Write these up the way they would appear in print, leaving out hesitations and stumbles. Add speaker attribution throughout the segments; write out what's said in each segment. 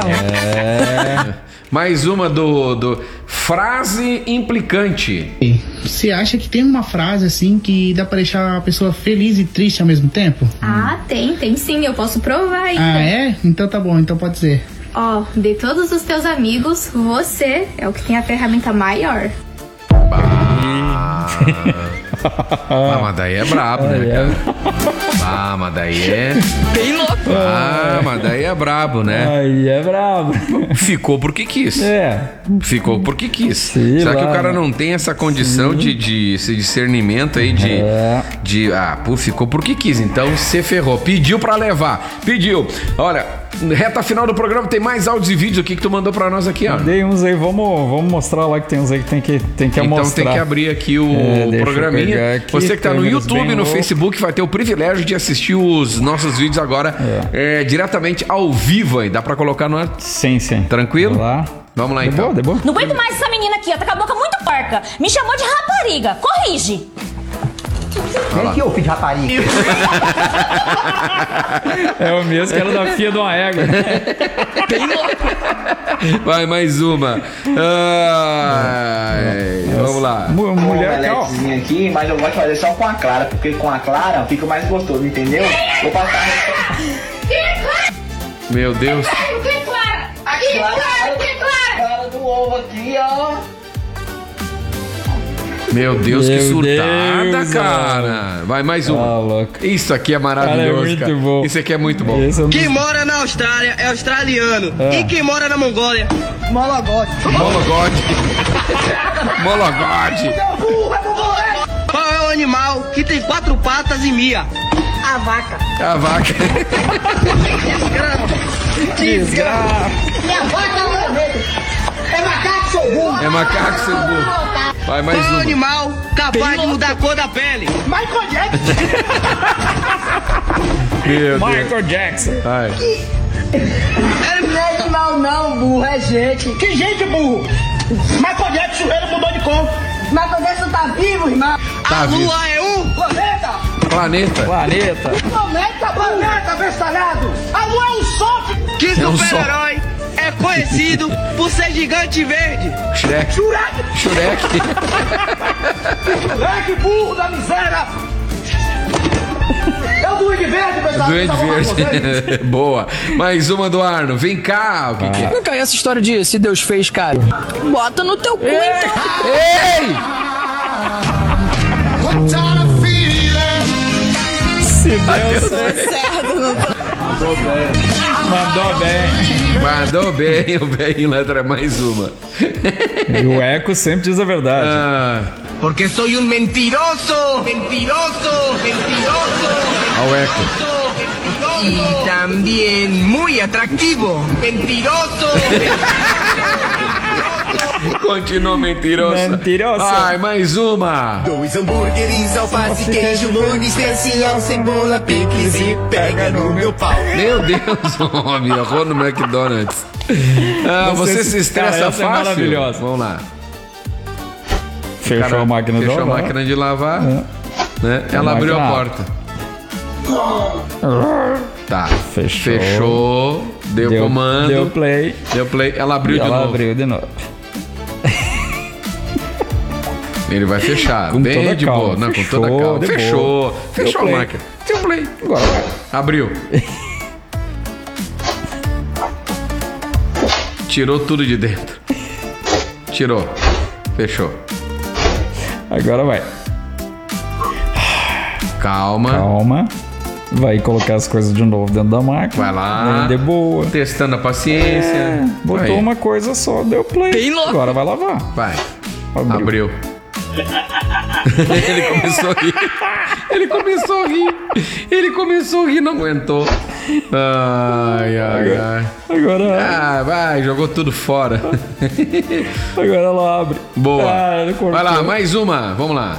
Speaker 1: não.
Speaker 2: Mais uma do frase implicante.
Speaker 3: Você acha que tem uma frase assim que dá pra deixar a pessoa feliz e triste ao mesmo tempo?
Speaker 1: Ah, tem sim, eu posso provar ainda.
Speaker 3: Ah, é? Então tá bom, então pode ser.
Speaker 1: Ó, de todos os teus amigos, você é o que tem a ferramenta maior.
Speaker 2: Mas daí é brabo, né, cara? Mas daí é...
Speaker 1: Bem louco.
Speaker 2: Mas daí é brabo, né?
Speaker 4: Aí é brabo.
Speaker 2: Ficou porque quis. Ficou porque quis.
Speaker 4: Sim,
Speaker 2: Será
Speaker 4: lá,
Speaker 2: que o cara
Speaker 4: né?
Speaker 2: não tem essa condição de esse discernimento aí ficou porque quis. Então você ferrou. Pediu pra levar. Pediu. Olha, reta final do programa tem mais áudios e vídeos. O que tu mandou pra nós aqui, ó?
Speaker 4: Mandei uns aí, vamos mostrar lá que tem uns aí que tem que
Speaker 2: então
Speaker 4: mostrar.
Speaker 2: Tem que abrir aqui o programinha. Aqui, você que tá no YouTube, no Facebook, vai ter o privilégio de assistir os nossos vídeos agora diretamente ao vivo aí. Dá pra colocar no ar?
Speaker 4: Sim.
Speaker 2: Tranquilo? Vamos lá então.
Speaker 4: De boa.
Speaker 5: Não aguento mais essa menina aqui, ó. Tá com a boca muito porca. Me chamou de rapariga. Corrige.
Speaker 6: Vem aqui, ô filho de rapariga.
Speaker 4: É o mesmo que era da filha de uma égua.
Speaker 5: Bem louco.
Speaker 2: Vai, mais uma. Vamos lá.
Speaker 4: Mulher
Speaker 6: Alexzinha aqui, mas eu gosto de fazer só com a Clara, porque com a Clara fica mais gostoso, entendeu? Vou passar.
Speaker 2: Meu Deus.
Speaker 6: Clara do ovo aqui, ó.
Speaker 2: Meu Deus, que surtada,
Speaker 4: Deus,
Speaker 2: cara. Vai, mais uma.
Speaker 4: Louco.
Speaker 2: Isso aqui é maravilhoso, cara.
Speaker 4: Bom.
Speaker 2: Isso aqui é muito bom.
Speaker 7: Quem mora na Austrália é australiano. E quem mora na Mongólia?
Speaker 6: Mologote.
Speaker 7: Qual é o animal que tem 4 patas e mia?
Speaker 6: A vaca.
Speaker 2: A vaca.
Speaker 4: Desgraça.
Speaker 6: Minha vaca não é medo. É macaco, seu burro.
Speaker 2: É macaco, seu burro. Vai, mais
Speaker 7: Qual é o
Speaker 2: uma.
Speaker 7: animal capaz de mudar a cor da pele?
Speaker 6: Michael Jackson.
Speaker 2: Meu Deus.
Speaker 4: Michael Jackson.
Speaker 2: Vai.
Speaker 6: Não é animal não, burro, é gente. Que gente, burro? Michael Jackson, ele mudou de cor. Michael Jackson tá vivo, irmão.
Speaker 2: Tá
Speaker 7: A
Speaker 2: vivo.
Speaker 7: lua é um
Speaker 6: Planeta. Planeta, bestalhado. A lua é um sol.
Speaker 7: Que
Speaker 2: É um
Speaker 7: super-herói é conhecido por ser gigante verde?
Speaker 2: Shrek.
Speaker 6: Moleque burro da miséria. É o Duende Verde, bestalhado.
Speaker 2: Duende Verde. Boa. Mais uma do Arno. Vem cá. O que é?
Speaker 8: Não cai essa história de se Deus fez, cara. Bota no teu cu, então.
Speaker 2: Ei!
Speaker 4: Se Deus
Speaker 2: Mandou bem. O velhinho letra mais uma.
Speaker 4: E o Eco sempre diz a verdade.
Speaker 7: Porque sou um mentiroso.
Speaker 2: Ao Eco.
Speaker 7: Y también muy atractivo. Mentiroso.
Speaker 2: Continua mentiroso. Ai, mais uma.
Speaker 9: 2 hambúrgueres, alface, queijo, molho especial, cebola, picles e pega no meu pau.
Speaker 2: Meu Deus, homem, errou no McDonald's. Você se estressa fácil?
Speaker 4: É maravilhosa.
Speaker 2: Vamos lá.
Speaker 4: Fechou a máquina de lavar.
Speaker 2: Fechou a máquina de lavar. Né? Ela abriu a porta. Tá. Fechou. Deu comando.
Speaker 4: Deu play.
Speaker 2: Ela abriu de novo. Ele vai fechar.
Speaker 4: Com
Speaker 2: bem
Speaker 4: toda
Speaker 2: de
Speaker 4: calma.
Speaker 2: boa. Não, com
Speaker 4: Fechou,
Speaker 2: toda calma.
Speaker 4: de
Speaker 2: Fechou.
Speaker 4: boa.
Speaker 2: Fechou a
Speaker 4: Deu
Speaker 2: máquina. Deu play.
Speaker 4: Agora vai.
Speaker 2: Abriu. Tirou tudo de dentro. Tirou. Fechou.
Speaker 4: Agora vai.
Speaker 2: Calma.
Speaker 4: Vai colocar as coisas de novo dentro da máquina.
Speaker 2: Vai lá.
Speaker 4: De boa.
Speaker 2: Testando a paciência.
Speaker 4: Botou
Speaker 2: Aí.
Speaker 4: uma coisa só, deu play.
Speaker 8: Bem louco.
Speaker 4: Agora vai lavar.
Speaker 2: Vai. Abriu. Ele começou a rir. Não aguentou. Ai.
Speaker 4: Agora.
Speaker 2: Vai, jogou tudo fora.
Speaker 4: Agora ela abre.
Speaker 2: Boa.
Speaker 4: Vai
Speaker 2: lá, mais uma. Vamos lá.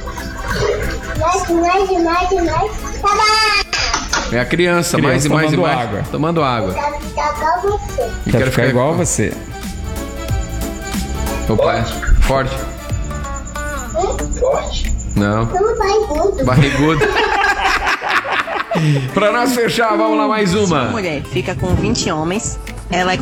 Speaker 2: É a criança mais e mais
Speaker 4: tomando
Speaker 2: e mais.
Speaker 4: água.
Speaker 2: Tomando água.
Speaker 4: Quero ficar igual a você.
Speaker 2: Opa, é forte.
Speaker 6: Forte.
Speaker 2: Não. Barrigudo. Pra nós fechar, vamos lá mais uma.
Speaker 10: Mulher fica com 20 homens, ela é